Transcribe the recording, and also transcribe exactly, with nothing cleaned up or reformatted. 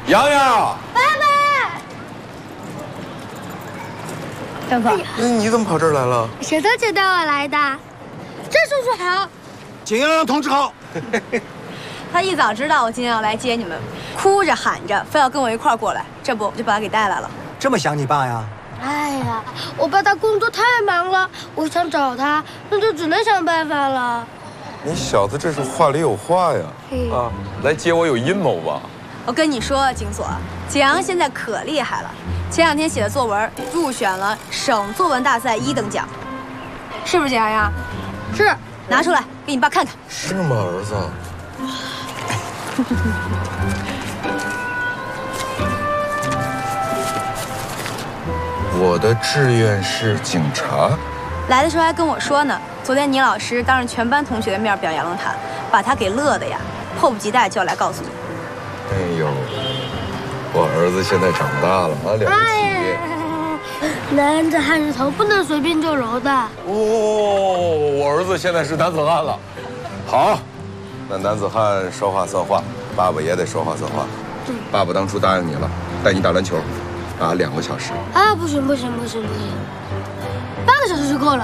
洋洋， 爸爸， 大哥， 那你怎么跑这儿来了？ 石头姐带我来的。郑叔叔好， 景洋洋同志好。 他一早知道我今天要来接你们，哭着喊着非要跟我一块儿过来，这不我就把他给带来了。 这么想你爸呀？ 哎呀，我爸他工作太忙了，我想找他，那就只能想办法了。 你小子这是话里有话呀！啊，来接我有阴谋吧？ 我跟你说，景所，景阳现在可厉害了，前两天写的作文入选了省作文大赛一等奖，是不是景阳阳？ 是， 拿出来给你爸看看。 是吗，儿子？我的志愿是警察。 来的时候还跟我说呢，昨天倪老师当着全班同学的面表扬了他，把他给乐的呀，迫不及待就要来告诉你。 哎呦，我儿子现在长大了啊，了不起！ 男子汉是头不能随便就揉的。 哦，我儿子现在是男子汉了。好，那男子汉说话算话，爸爸也得说话算话。爸爸当初答应你了，带你打篮球，打两个小时。 啊，不行不行不行不行，半个小时就够了。